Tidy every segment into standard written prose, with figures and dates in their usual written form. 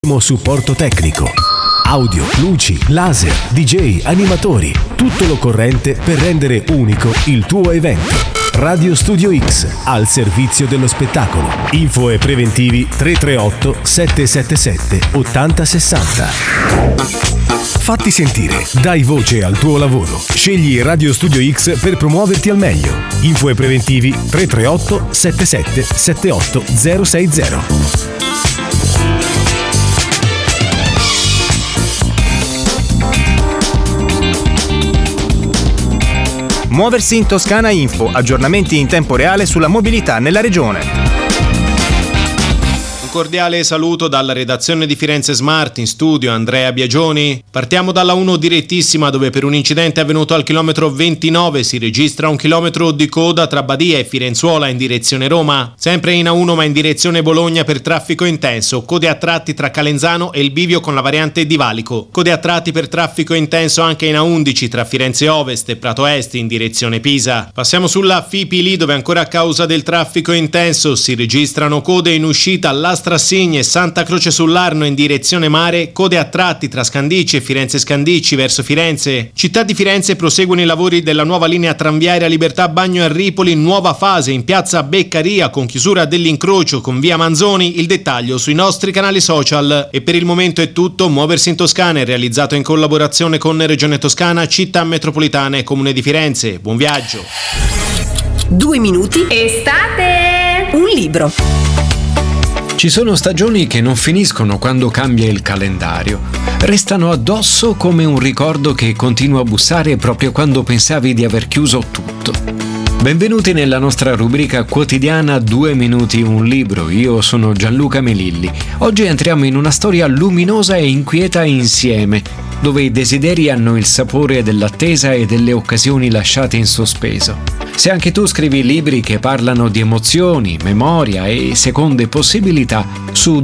Supporto tecnico, audio, luci, laser, DJ, animatori, tutto l'occorrente per rendere unico il tuo evento. Radio Studio X, al servizio dello spettacolo. Info e preventivi 338 777 8060. Fatti sentire, dai voce al tuo lavoro. Scegli Radio Studio X per promuoverti al meglio. Info e preventivi 338 77 78 060. Muoversi in Toscana Info, aggiornamenti in tempo reale sulla mobilità nella regione. Un cordiale saluto dalla redazione di Firenze Smart, in studio Andrea Biagioni. Partiamo dalla 1 direttissima, dove per un incidente avvenuto al chilometro 29 si registra un chilometro di coda tra Badia e Firenzuola in direzione Roma. Sempre in A1 ma in direzione Bologna per traffico intenso, code a tratti tra Calenzano e il bivio con la variante di Valico. Code a tratti per traffico intenso anche in A11 tra Firenze Ovest e Prato Est in direzione Pisa. Passiamo sulla Fipili, dove ancora a causa del traffico intenso si registrano code in uscita alla Strassigna e Santa Croce sull'Arno in direzione mare, code a tratti tra Scandicci e Firenze Scandicci verso Firenze. Città di Firenze proseguono i lavori della nuova linea tranviaria Libertà Bagno a Ripoli, nuova fase in piazza Beccaria con chiusura dell'incrocio con via Manzoni. Il dettaglio sui nostri canali social. E per il momento è tutto. Muoversi in Toscana è realizzato in collaborazione con Regione Toscana, Città Metropolitana e Comune di Firenze. Buon viaggio. 2 minuti. Estate. Un libro. Ci sono stagioni che non finiscono quando cambia il calendario. Restano addosso come un ricordo che continua a bussare proprio quando pensavi di aver chiuso tutto. Benvenuti nella nostra rubrica quotidiana 2 minuti un libro. Io sono Gianluca Melilli. Oggi entriamo in una storia luminosa e inquieta insieme, dove i desideri hanno il sapore dell'attesa e delle occasioni lasciate in sospeso. Se anche tu scrivi libri che parlano di emozioni, memoria e seconde possibilità, su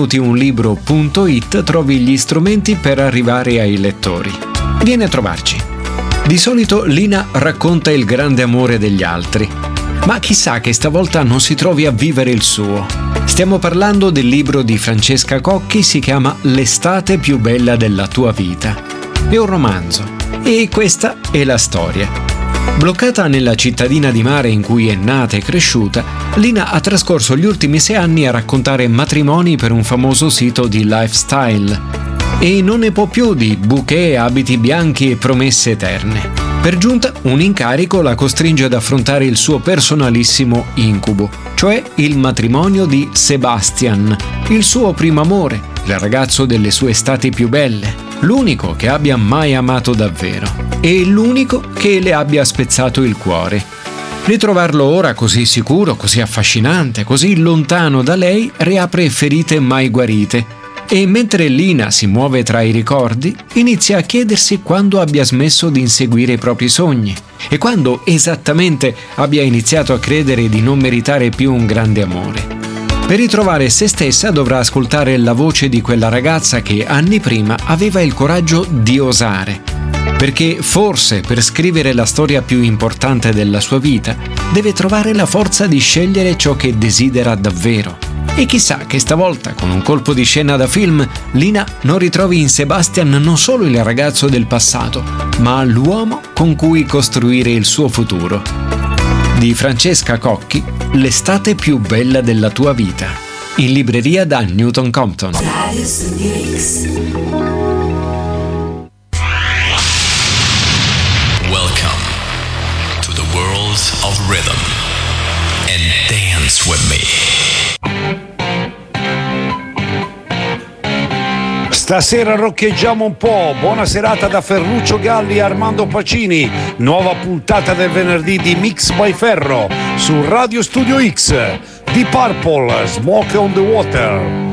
2minutiunlibro.it trovi gli strumenti per arrivare ai lettori. Vieni a trovarci. Di solito Lina racconta il grande amore degli altri, ma chissà che stavolta non si trovi a vivere il suo. Stiamo parlando del libro di Francesca Cocchi, si chiama L'estate più bella della tua vita. È un romanzo e questa è la storia. Bloccata nella cittadina di mare in cui è nata e cresciuta, Lina ha trascorso gli ultimi 6 anni a raccontare matrimoni per un famoso sito di lifestyle e non ne può più di bouquet, abiti bianchi e promesse eterne. Per giunta, un incarico la costringe ad affrontare il suo personalissimo incubo, cioè il matrimonio di Sebastian, il suo primo amore, il ragazzo delle sue estati più belle, l'unico che abbia mai amato davvero e l'unico che le abbia spezzato il cuore. Ritrovarlo ora così sicuro, così affascinante, così lontano da lei riapre ferite mai guarite. E mentre Lina si muove tra i ricordi, inizia a chiedersi quando abbia smesso di inseguire i propri sogni e quando esattamente abbia iniziato a credere di non meritare più un grande amore. Per ritrovare se stessa dovrà ascoltare la voce di quella ragazza che anni prima aveva il coraggio di osare, perché forse per scrivere la storia più importante della sua vita deve trovare la forza di scegliere ciò che desidera davvero. E chissà che stavolta, con un colpo di scena da film, Lina non ritrovi in Sebastian non solo il ragazzo del passato, ma l'uomo con cui costruire il suo futuro. Di Francesca Cocchi, L'estate più bella della tua vita. In libreria da Newton Compton. Radio Studio X. Welcome to the world of rhythm and dance with me. Stasera roccheggiamo un po'. Buona serata da Ferruccio Galli e Armando Pacini. Nuova puntata del venerdì di Mix by Ferro su Radio Studio X. Deep Purple, Smoke on the Water.